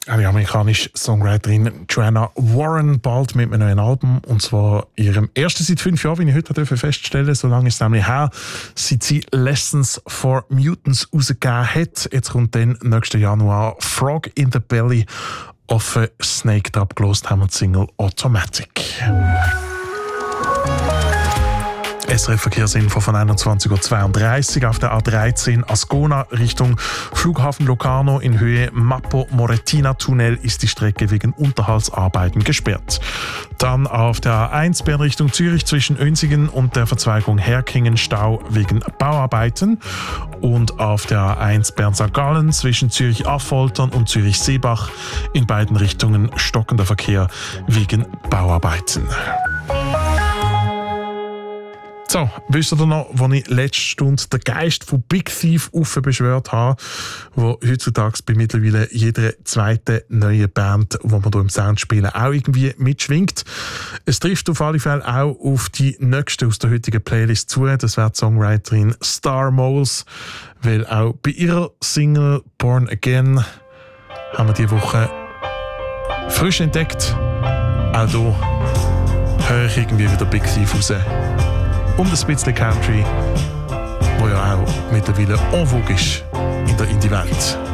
Die amerikanische Songwriterin Joanna Warren bald mit einem neuen Album, und zwar ihrem ersten seit 5 Jahren, wie ich heute feststellen durfte. So lange ist es nämlich her, seit sie Lessons for Mutants rausgegeben hat. Jetzt kommt dann nächsten Januar Frog in the Belly of a Snake. Da abgelost haben wir die Single Automatic. SRF-Verkehrsinfo von 21.32 Uhr auf der A13 Ascona Richtung Flughafen Locarno in Höhe Mappo-Morettina-Tunnel ist die Strecke wegen Unterhaltsarbeiten gesperrt. Dann auf der A1 Bern Richtung Zürich zwischen Önsigen und der Verzweigung Herkingen Stau wegen Bauarbeiten. Und auf der A1 Bern St. Gallen zwischen Zürich-Affoltern und Zürich-Seebach in beiden Richtungen stockender Verkehr wegen Bauarbeiten. So, wisst ihr noch, als ich letzte Stunde den Geist von Big Thief beschwört habe, wo heutzutage bei mittlerweile jeder zweiten neuen Band, die wir hier im Sound spielen, auch irgendwie mitschwingt. Es trifft auf alle Fälle auch auf die nächste aus der heutigen Playlist zu. Das wäre die Songwriterin Star Moles, weil auch bei ihrer Single Born Again haben wir diese Woche frisch entdeckt. Auch hier höre ich irgendwie wieder Big Thief raus. Und ein bisschen Country, wo ja auch mittlerweile en vogue ist in der Indie-Welt.